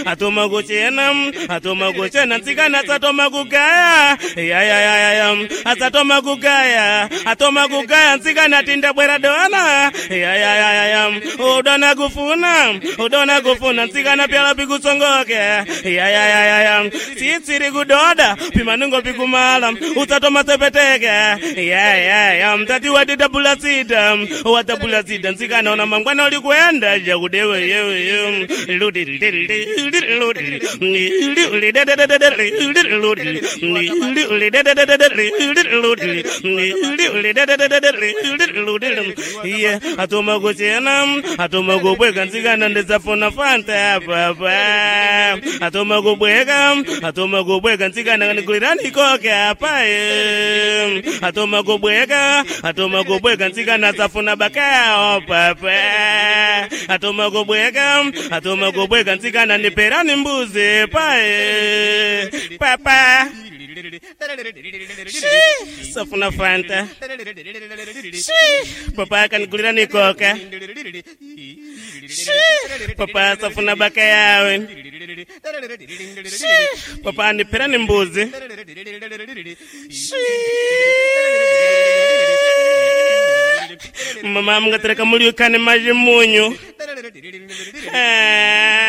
atoma kuchena nsikana satoma kugaya ya asatoma kugaya atoma kugaya nsikana tinda bwera dona ya udona kufuna nsikana pyala pikusongoke ya sitsiri kudoda pimanungo pikumala usatoma sepeteke ya mtati watitapula sida nsikana ona mangwana uli kuenda jakudewe yewe atoma kuchena atoma kubweka nsikana ndisafuna fanta apa atoma kubweka nsikana ndikulirani koke apa atoma kubweka nsikana safuna bakao papa atoma kubweka nsikana ndiperani mbuzi papa safuna fanta papa kanikulirani koka papa safuna baka yawe papa ndiperani mbuzi mama mungatereka muliukane maji munyu